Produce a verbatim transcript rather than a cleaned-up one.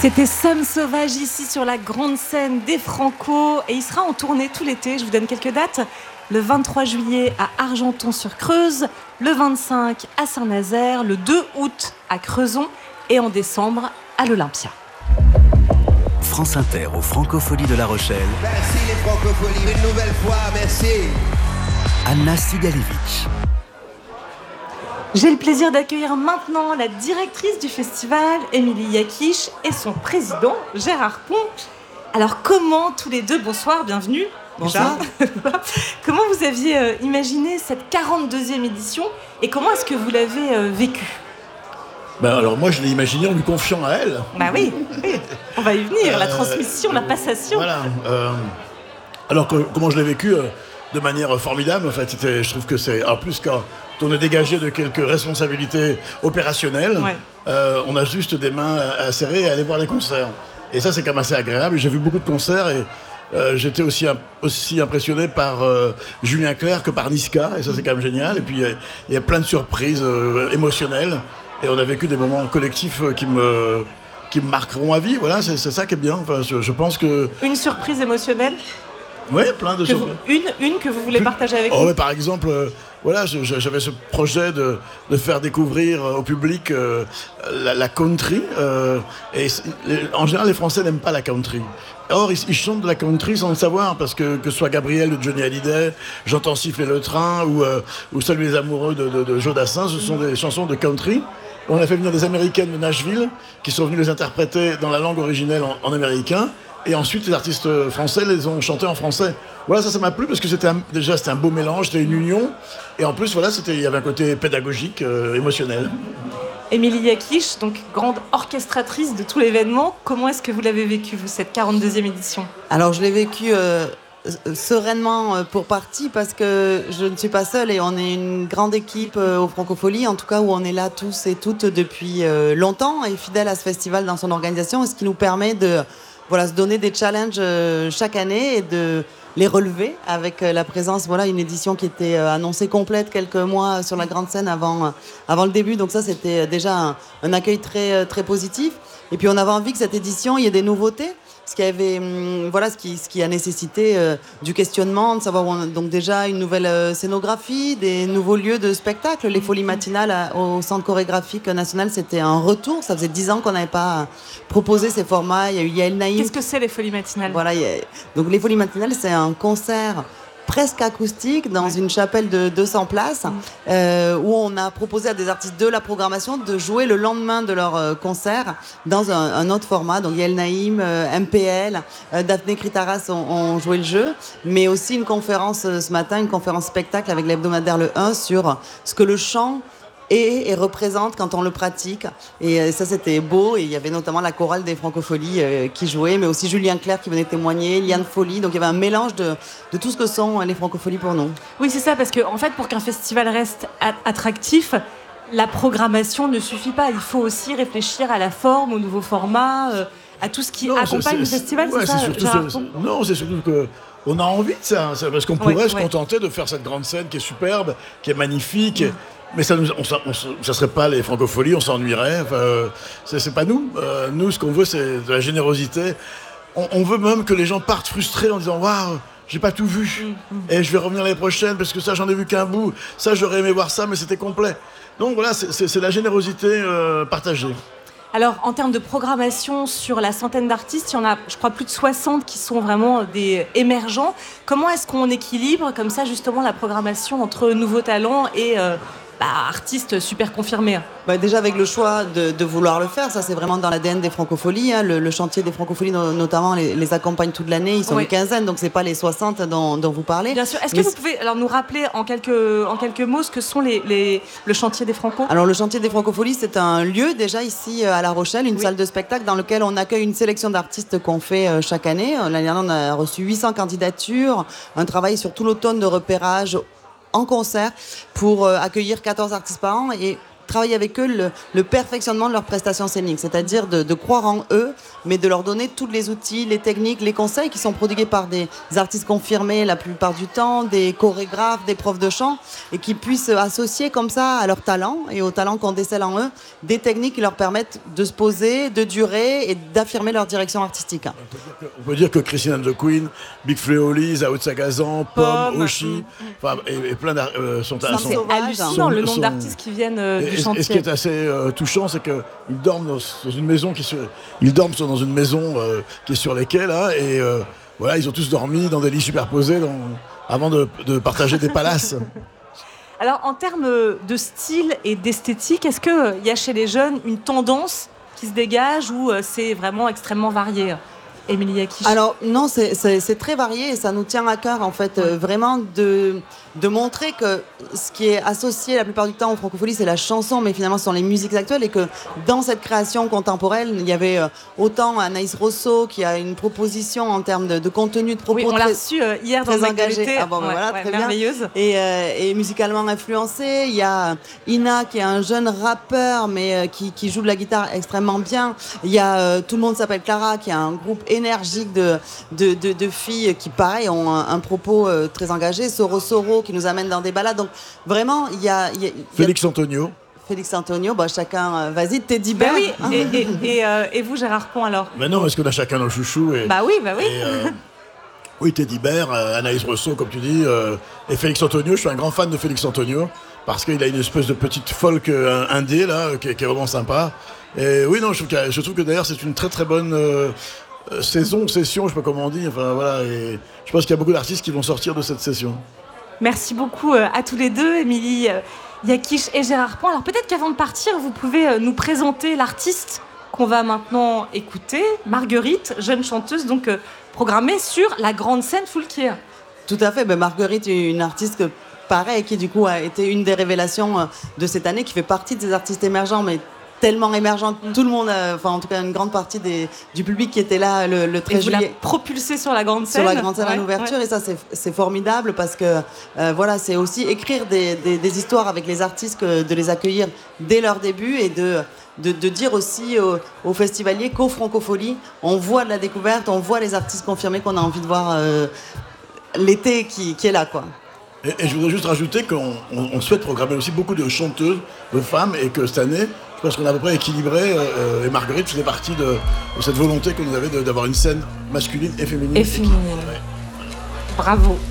C'était Somme Sauvage ici sur la grande scène des Franco et il sera en tournée tout l'été. Je vous donne quelques dates. Le vingt-trois juillet à Argenton-sur-Creuse, le vingt-cinq à Saint-Nazaire, le deux août à Creuson et en décembre à l'Olympia. France Inter aux Francopholies de La Rochelle. Merci les Francopholies, une nouvelle fois, merci. Anna Sigalievich. J'ai le plaisir d'accueillir maintenant la directrice du festival, Émilie Yakish, et son président, Gérard Pont. Alors comment tous les deux, bonsoir, bienvenue. Bonsoir. Comment vous aviez euh, imaginé cette quarante-deuxième édition et comment est-ce que vous l'avez euh, vécue ? Ben alors moi je l'ai imaginé en lui confiant à elle. Bah oui, oui. On va y venir, la Euh, transmission, la passation. Voilà. euh, alors que- comment je l'ai vécu euh, de manière formidable en fait. C'était, je trouve que c'est en plus quand on est dégagé de quelques responsabilités opérationnelles, Ouais. euh, on a juste des mains à, à serrer et à aller voir les concerts. Et ça c'est quand même assez agréable. J'ai vu beaucoup de concerts et euh, j'étais aussi, im- aussi impressionné par euh, Julien Clerc que par Niska, et ça c'est quand même génial. Et puis il y a- il y, a plein de surprises euh, émotionnelles et on a vécu des moments collectifs euh, qui me qui me marqueront à vie. Voilà, c'est, c'est ça qui est bien. Enfin, je, je pense que Une surprise émotionnelle oui, plein de que vous, surprises. une, une que vous voulez partager avec Oh, nous. ouais, par exemple, euh, voilà, je- je- j'avais ce projet de, de faire découvrir euh, au public euh, la, la country. euh, et c'est- les- en général, les Français n'aiment pas la country. Or, ils, ils chantent de la country sans le savoir, parce que que ce soit Gabriel de Johnny Hallyday, J'entends siffler le train, ou, euh, ou Salut les amoureux de, de, de Joe Dassin, ce sont des chansons de country. On a fait venir des Américaines de Nashville, qui sont venues les interpréter dans la langue originelle en, en américain. Et ensuite, les artistes français les ont chantés en français. Voilà, ça, ça m'a plu parce que c'était un- déjà c'était un beau mélange, c'était une union. Et en plus, voilà, c'était, il y avait un côté pédagogique, euh, émotionnel. Émilie Yakish, donc grande orchestratrice de tout l'événement. Comment est-ce que vous l'avez vécu, vous, cette quarante-deuxième édition ? Alors je l'ai vécu euh, sereinement euh, pour partie parce que je ne suis pas seule et on est une grande équipe euh, aux Francopholies, en tout cas où on est là tous et toutes depuis euh, longtemps et fidèles à ce festival dans son organisation, et ce qui nous permet de voilà, se donner des challenges euh, chaque année et de les relever avec euh, la présence, voilà, une édition qui était euh, annoncée complète quelques mois sur la grande scène avant, euh, avant le début. Donc ça, c'était déjà un, un accueil très, euh, très positif. Et puis on avait envie que cette édition, il y ait des nouveautés. Ce qui avait, hum, voilà, ce qui, ce qui a nécessité euh, du questionnement, de savoir où on- donc déjà une nouvelle euh, scénographie, des nouveaux lieux de spectacle. Les Folies matinales à- au Centre chorégraphique national, c'était un retour. Ça faisait dix ans qu'on n'avait pas proposé ces formats. Il y a eu Yael Naïm. Qu'est-ce que c'est les Folies matinales ? Voilà, il y a- donc les Folies matinales, c'est un concert presque acoustique dans une chapelle de deux cents places euh, où on a proposé à des artistes de la programmation de jouer le lendemain de leur euh, concert dans un, un autre format. Donc Yael Naïm, euh, M P L, euh, Daphné Kritaras ont, ont joué le jeu, mais aussi une conférence euh, ce matin, une conférence spectacle avec l'hebdomadaire Le un sur ce que le chant et, et représente quand on le pratique. Et euh, ça, c'était beau. Et il y avait notamment la chorale des Francopholies euh, qui jouait, mais aussi Julien Clerc qui venait témoigner, Liane Folly. Donc il y avait un mélange de, de tout ce que sont les Francopholies pour nous. Oui, c'est ça, parce que en fait, pour qu'un festival reste a- attractif, la programmation ne suffit pas. Il faut aussi réfléchir à la forme, au nouveau format, euh, à tout ce qui Non, accompagne c'est- le c'est- festival, ouais, c'est ça, surtout Gérard ce- Pont ? Non, c'est surtout que on a envie de ça, hein, c'est parce qu'on pourrait Ouais, se ouais. contenter de faire cette grande scène qui est superbe, qui est magnifique. Mais ça, nous, on, s'en- on, s'en- ça serait pas les Francopholies, on s'ennuierait. Enfin, euh, c'est, c'est pas nous. Euh, nous, ce qu'on veut, c'est de la générosité. On, on veut même que les gens partent frustrés en disant waouh, j'ai pas tout vu, et je vais revenir l'année prochaine parce que ça, j'en ai vu qu'un bout. Ça, j'aurais aimé voir ça, mais c'était complet. Donc voilà, c'est, c'est, c'est la générosité euh, partagée. Alors, en termes de programmation, sur la centaine d'artistes, il y en a, je crois, plus de soixante qui sont vraiment des émergents. Comment est-ce qu'on équilibre, comme ça, justement, la programmation entre nouveaux talents et euh, bah, artistes super confirmés ? Bah, déjà avec le choix de, de vouloir le faire, ça c'est vraiment dans l'A D N des Francopholies. Hein. Le, le chantier des Francopholies no- notamment les, les accompagne toute l'année. Ils sont Oui. une quinzaine, donc c'est pas les soixante dont, dont vous parlez. Bien sûr. Est-ce que Mais vous c'est- pouvez alors nous rappeler en quelques, en quelques mots ce que sont les, les, le chantier des Franco ? Alors le chantier des Francopholies, c'est un lieu déjà ici euh, à La Rochelle, une Oui. salle de spectacle dans lequel on accueille une sélection d'artistes qu'on fait euh, chaque année. Euh, L'année dernière, on a reçu huit cents candidatures, un travail sur tout l'automne de repérage en concert pour euh, accueillir quatorze artistes par an et travailler avec eux le, le perfectionnement de leurs prestations scéniques, c'est-à-dire de, de croire en eux, mais de leur donner tous les outils, les techniques, les conseils qui sont prodigués par des artistes confirmés la plupart du temps, des chorégraphes, des profs de chant, et qui puissent associer comme ça à leur talent et au talent qu'on décèle en eux, des techniques qui leur permettent de se poser, de durer et d'affirmer leur direction artistique. On peut dire que Christine and the Queen, Big Fleoli, Zao de Sagazan, Pomme, Oshi, enfin, et, et plein d'artistes euh, sont, Sans sont, sauvage. hallucinant sont- le nombre sont- d'artistes qui viennent euh, Et, du et- chantier. et ce qui est assez euh, touchant, c'est qu'ils dorment dans, dans une maison qui est sur, ils dorment sur- dans une maison euh, qui est sur les quais là, et euh, voilà, ils ont tous dormi dans des lits superposés dans- avant de, de partager des palaces. Alors, en termes de style et d'esthétique, est-ce qu'il y a chez les jeunes une tendance qui se dégage ou euh, c'est vraiment extrêmement varié, Émilie Yakish? Alors non, c'est, c'est, c'est très varié et ça nous tient à cœur en fait, euh, vraiment de, de montrer que ce qui est associé la plupart du temps aux francopholies, c'est la chanson, mais finalement ce sont les musiques actuelles, et que dans cette création contemporaine, il y avait euh, autant Anaïs Rosso qui a une proposition en termes de, de contenu, de propos Oui, on l'a très, reçue euh, hier dans très l'actualité. engagé. Ah bon, ben Ouais, voilà, ouais, très bien. merveilleuse. Et, euh, et musicalement influencé. Il y a Ina qui est un jeune rappeur mais euh, qui, qui joue de la guitare extrêmement bien. Il y a euh, Tout le monde s'appelle Clara qui a un groupe énergique de, de, de, de filles qui pareil ont un, un propos euh, très engagé. Soro Soro qui nous amène dans des balades. Donc vraiment il y a, il y a, il y a Félix Antonio. Félix Antonio, bah, chacun euh, vas-y, Teddy Ben Bear. oui, hein. et, et, et, euh, et vous Gérard Pont alors? Mais non, parce qu'on a chacun nos chouchous. Et, Bah oui, bah oui. et, euh, oui, Teddy Bear, euh, Anaïs Rosso, comme tu dis, euh, et Félix Antonio. Je suis un grand fan de Félix Antonio parce qu'il a une espèce de petite folk euh, indé là, euh, qui, est- qui est vraiment sympa. Et oui, non, je trouve que, je trouve que d'ailleurs c'est une très très bonne euh, euh, saison, session, je sais pas comment on dit. Enfin voilà, et je pense qu'il y a beaucoup d'artistes qui vont sortir de cette session. Merci beaucoup euh, à tous les deux, Émilie euh, Yakish et Gérard Pont. Alors peut-être qu'avant de partir, vous pouvez euh, nous présenter l'artiste qu'on va maintenant écouter, Marguerite, jeune chanteuse, donc euh, programmée sur la grande scène Foulquier. Tout à fait. Ben, Marguerite est une artiste que, pareil, qui du coup a été une des révélations euh, de cette année, qui fait partie de ces artistes émergents, mais tellement émergente. Tout le monde, euh, enfin en tout cas une grande partie des, du public qui était là le, le Et treize vous la juillet. propulsée sur la grande scène. Sur la grande scène Ouais, en ouverture, ouais. et ça c'est, c'est formidable parce que euh, voilà, c'est aussi écrire des, des, des histoires avec les artistes, que de les accueillir dès leur début et de, de, de dire aussi aux, aux festivaliers qu'aux Francopholies, on voit de la découverte, on voit les artistes confirmés qu'on a envie de voir euh, l'été qui, qui est là, quoi. Et, et je voudrais juste rajouter qu'on on, on souhaite programmer aussi beaucoup de chanteuses, de femmes, et que cette année, je pense qu'on a à peu près équilibré, euh, et Marguerite faisait partie de, de cette volonté que nous avait de- d'avoir une scène masculine et féminine. Et féminine. Ouais. Bravo.